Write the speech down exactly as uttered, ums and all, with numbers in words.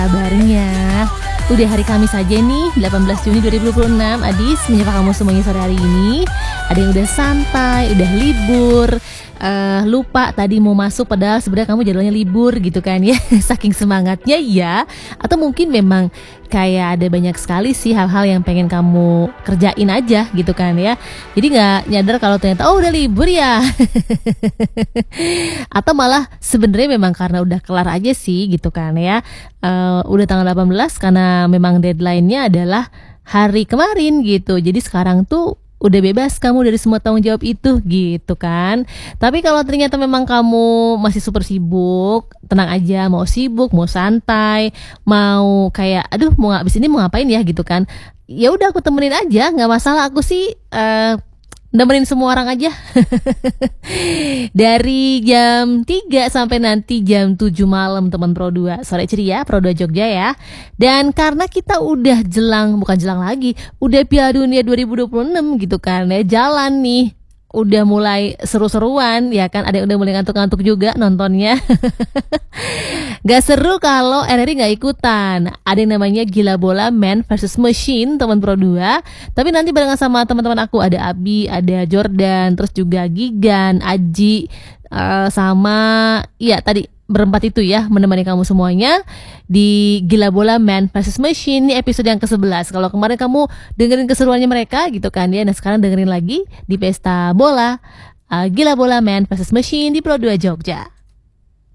Kabarnya udah hari Kamis aja nih, delapan belas Juni dua ribu dua puluh enam. Adis menyapa kamu semuanya sore hari ini. Ada yang udah santai, udah libur, uh, lupa tadi mau masuk padahal sebenarnya kamu jadwalnya libur gitu kan ya. Saking semangatnya ya. Atau mungkin memang kayak ada banyak sekali sih hal-hal yang pengen kamu kerjain aja gitu kan ya. Jadi gak nyadar kalau ternyata oh udah libur ya. Atau malah sebenarnya memang karena udah kelar aja sih gitu kan ya. uh, Udah tanggal delapan belas karena memang deadline-nya adalah hari kemarin gitu. Jadi sekarang tuh udah bebas kamu dari semua tanggung jawab itu gitu kan. Tapi kalau ternyata memang kamu masih super sibuk, tenang aja, mau sibuk, mau santai, mau kayak aduh mau abis ini mau ngapain ya gitu kan. Ya udah aku temenin aja, nggak masalah. Aku sih uh, nemenin semua orang aja. Dari jam tiga sampai nanti jam tujuh malam teman Pro dua. Sore ceria Pro dua Jogja ya. Dan karena kita udah jelang, bukan jelang lagi, udah Piala Dunia dua ribu dua puluh enam gitu kan ya, jalan nih. Udah mulai seru-seruan ya kan, ada yang udah mulai ngantuk-ngantuk juga nontonnya. Gak seru kalau R R I gak ikutan. Ada yang namanya Gila Bola Man versus Machine teman Pro dua. Tapi nanti barengan sama teman-teman aku, ada Abi, ada Jordan, terus juga Gigan, Aji, uh, sama iya tadi berempat itu ya, menemani kamu semuanya di Gila Bola Man versus Machine. Ini episode yang ke sebelas. Kalau kemarin kamu dengerin keseruannya mereka gitu kan ya, nah sekarang dengerin lagi di Pesta Bola, uh, Gila Bola Man versus Machine di Pro dua Jogja.